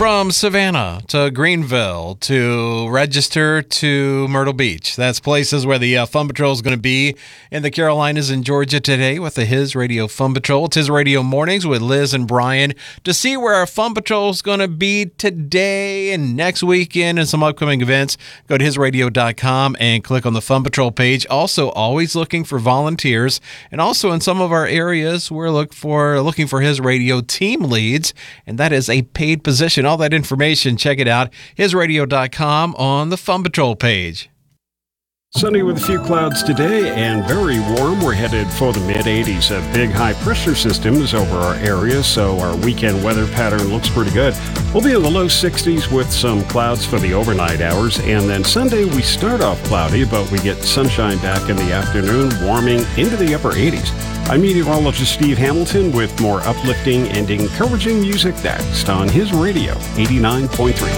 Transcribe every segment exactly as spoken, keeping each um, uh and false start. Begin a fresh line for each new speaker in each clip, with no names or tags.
From Savannah to Greenville to Register to Myrtle Beach. That's places where the uh, Fun Patrol is going to be in the Carolinas and Georgia today with the His Radio Fun Patrol. It's His Radio Mornings with Liz and Brian to see where our Fun Patrol is going to be today and next weekend and some upcoming events. Go to his radio dot com and click on the Fun Patrol page. Also, always looking for volunteers. And also in some of our areas, we're look for, looking for His Radio team leads, and that is a paid position. All that information, check it out, his radio dot com on the Fun Patrol page.
Sunny with a few clouds today and very warm. We're headed for the mid eighties. A big high pressure system is over our area, so our weekend weather pattern looks pretty good. We'll be in the low sixties with some clouds for the overnight hours, and then Sunday we start off cloudy, but we get sunshine back in the afternoon, warming into the upper eighties. I'm meteorologist Steve Hamilton with more uplifting and encouraging music next on His Radio eighty-nine point three.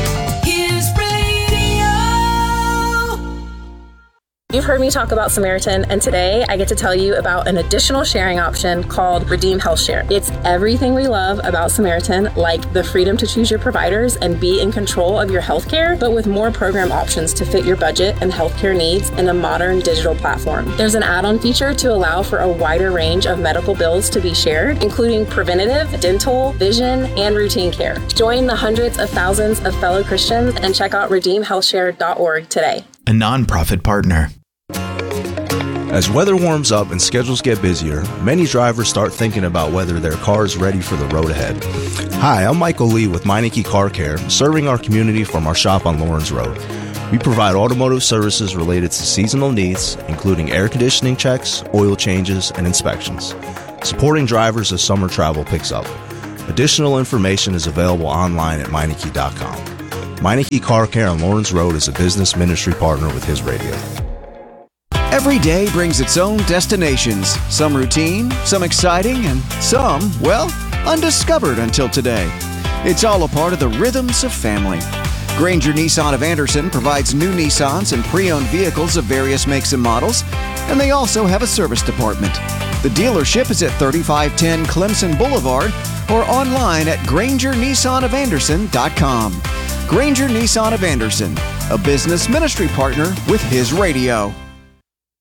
You've heard me talk about Samaritan, and today I get to tell you about an additional sharing option called Redeem Health Share. It's everything we love about Samaritan, like the freedom to choose your providers and be in control of your healthcare, but with more program options to fit your budget and healthcare needs in a modern digital platform. There's an add-on feature to allow for a wider range of medical bills to be shared, including preventative, dental, vision, and routine care. Join the hundreds of thousands of fellow Christians and check out redeem health share dot org today.
A nonprofit partner.
As weather warms up and schedules get busier, many drivers start thinking about whether their car is ready for the road ahead. Hi, I'm Michael Lee with Meineke Car Care, serving our community from our shop on Lawrence Road. We provide automotive services related to seasonal needs, including air conditioning checks, oil changes, and inspections, supporting drivers as summer travel picks up. Additional information is available online at Meineke dot com. Meineke Car Care on Lawrence Road is a business ministry partner with His Radio.
Every day brings its own destinations, some routine, some exciting, and some, well, undiscovered until today. It's all a part of the rhythms of family. Granger Nissan of Anderson provides new Nissans and pre-owned vehicles of various makes and models, and they also have a service department. The dealership is at thirty-five ten Clemson Boulevard or online at granger nissan of anderson dot com. Granger Nissan of Anderson, a business ministry partner with His Radio.